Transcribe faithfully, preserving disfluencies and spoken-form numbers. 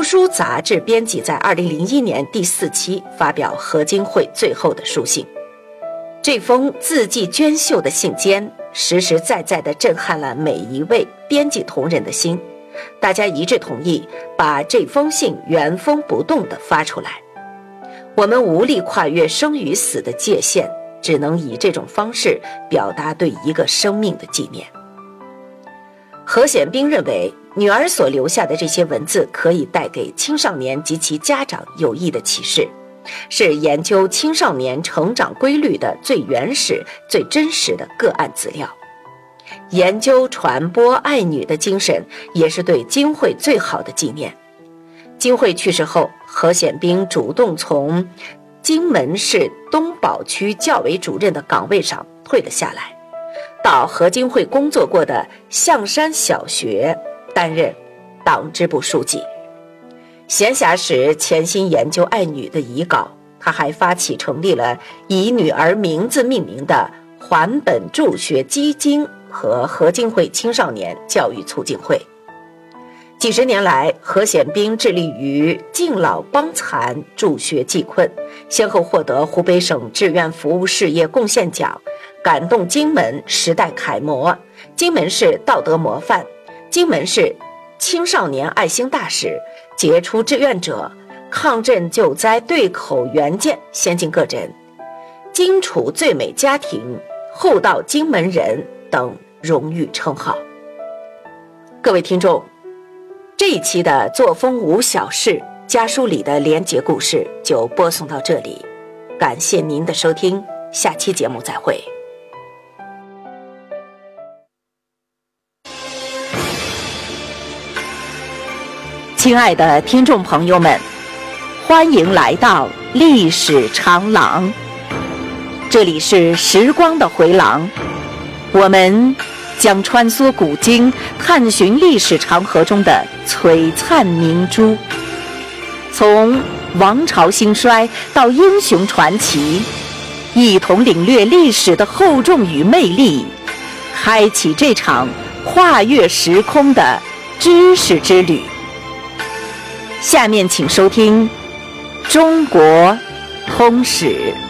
书杂志编辑在二零零一年第四期发表何经惠最后的书信。这封字迹娟秀的信笺实实在在地震撼了每一位编辑同仁的心，大家一致同意把这封信原封不动地发出来。我们无力跨越生与死的界限，只能以这种方式表达对一个生命的纪念。何显彬认为，女儿所留下的这些文字可以带给青少年及其家长有益的启示，是研究青少年成长规律的最原始、最真实的个案资料。研究传播爱女的精神，也是对金惠最好的纪念。金惠去世后，何显彬主动从荆门市东宝区教委主任的岗位上退了下来，到何经惠工作过的象山小学担任党支部书记。闲暇时潜心研究爱女的遗稿，他还发起成立了以女儿名字命名的还本助学基金和何经惠青少年教育促进会。几十年来，何显彬致力于敬老帮残助学济困，先后获得湖北省志愿服务事业贡献奖、感动荆门时代楷模、荆门市道德模范、荆门市青少年爱心大使、杰出志愿者、抗震救灾对口援建先进个人、荆楚最美家庭、厚道荆门人等荣誉称号。各位听众，这一期的作风无小事家书里的连结故事就播送到这里，感谢您的收听，下期节目再会。亲爱的听众朋友们，欢迎来到历史长廊，这里是时光的回廊，我们将穿梭古今，探寻历史长河中的璀璨明珠，从王朝兴衰到英雄传奇，一同领略历史的厚重与魅力，开启这场跨越时空的知识之旅。下面请收听《中国通史》。